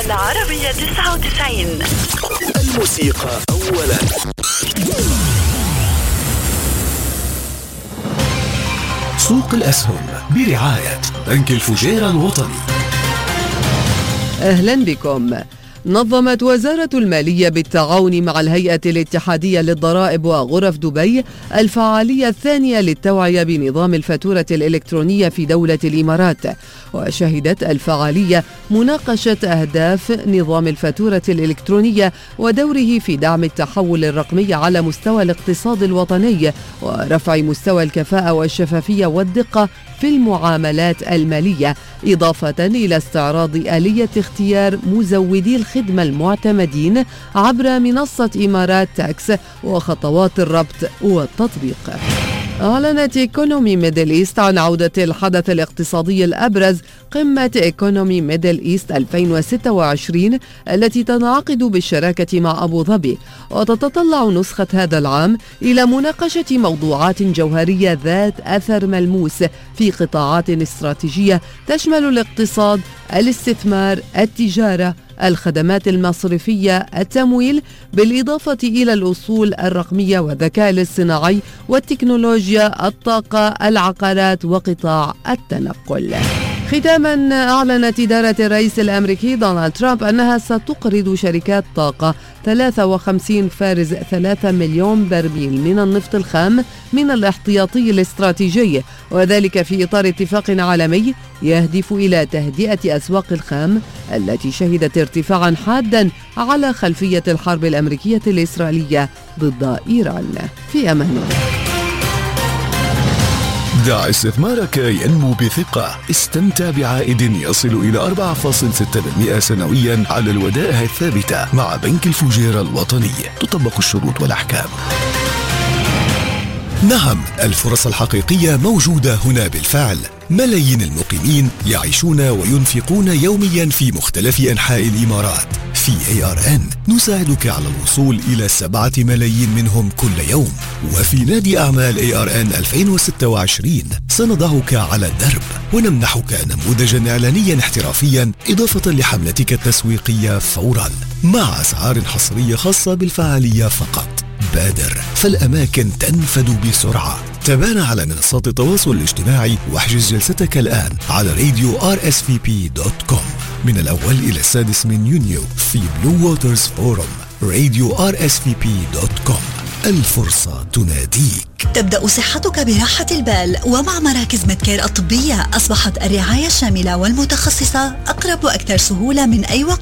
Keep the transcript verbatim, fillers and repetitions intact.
العربية تسعة وتسعين. الموسيقى أولا. سوق الأسهم برعاية بنك الفجيرة الوطني. أهلا بكم. نظمت وزارة المالية بالتعاون مع الهيئة الاتحادية للضرائب وغرف دبي الفعالية الثانية للتوعية بنظام الفاتورة الإلكترونية في دولة الإمارات. وشهدت الفعالية مناقشة أهداف نظام الفاتورة الإلكترونية ودوره في دعم التحول الرقمي على مستوى الاقتصاد الوطني ورفع مستوى الكفاءة والشفافية والدقة في المعاملات المالية، إضافة إلى استعراض آلية اختيار مزودي الخدمة المعتمدين عبر منصة إمارات تاكس وخطوات الربط والتطبيق. أعلنت إيكونومي ميدل إيست عن عودة الحدث الاقتصادي الأبرز قمة إيكونومي ميدل إيست ألفين وستة وعشرين التي تنعقد بالشراكة مع أبو ظبي، وتتطلع نسخة هذا العام إلى مناقشة موضوعات جوهرية ذات أثر ملموس في قطاعات استراتيجية تشمل الاقتصاد، الاستثمار، التجارة، الخدمات المصرفية، التمويل، بالإضافة إلى الأصول الرقمية والذكاء الاصطناعي والتكنولوجيا، الطاقة، العقارات وقطاع التنقل. ختاما، أعلنت إدارة الرئيس الأمريكي دونالد ترامب أنها ستقرض شركات طاقة ثلاثة وخمسين فارز ثلاثة مليون برميل من النفط الخام من الاحتياطي الاستراتيجي، وذلك في إطار اتفاق عالمي يهدف إلى تهدئة أسواق الخام التي شهدت ارتفاعا حادا على خلفية الحرب الأمريكية الإسرائيلية ضد إيران. في أمان الله. دع استثمارك ينمو بثقة. استمتع بعائد يصل إلى أربعة فاصلة ستة بالمئة سنويا على الودائع الثابتة مع بنك الفجيرة الوطني. تطبق الشروط والأحكام. نعم، الفرص الحقيقية موجودة هنا بالفعل. ملايين المقيمين يعيشون وينفقون يوميا في مختلف أنحاء الإمارات. في إيه آر إن نساعدك على الوصول إلى سبعة ملايين منهم كل يوم. وفي نادي أعمال إيه آر إن ألفين وستة وعشرين سنضعك على الدرب ونمنحك نموذجا إعلانيا احترافيا إضافة لحملتك التسويقية فورا مع أسعار حصرية خاصة بالفعالية فقط. بادر، فالأماكن تنفد بسرعة. تابعنا على منصات التواصل الاجتماعي واحجز جلستك الآن على راديو آر إس في بي دوت كوم من الأول إلى السادس من يونيو في بلو ووترز فورم. راديو آر إس في بي دوت كوم. الفرصة تناديك. تبدأ صحتك براحة البال، ومع مراكز ميدكير الطبية أصبحت الرعاية الشاملة والمتخصصة أقرب وأكثر سهولة من أي وقت